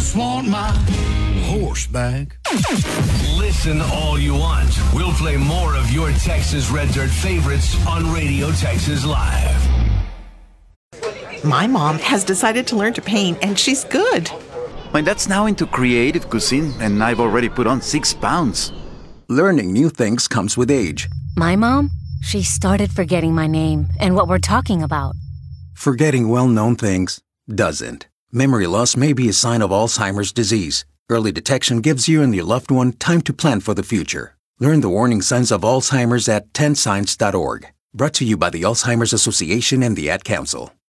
just want my horse back. Listen all you want. We'll play more of your Texas Red Dirt favorites on Radio Texas Live. My mom has decided to learn to paint, and she's good. My dad's now into creative cuisine, and I've already put on 6 pounds. Learning new things comes with age. My mom, she started forgetting my name and what we're talking about. Forgetting well-known things doesn't. Memory loss may be a sign of Alzheimer's disease. Early detection gives you and your loved one time to plan for the future. Learn the warning signs of Alzheimer's at 10signs.org. Brought to you by the Alzheimer's Association and the Ad Council.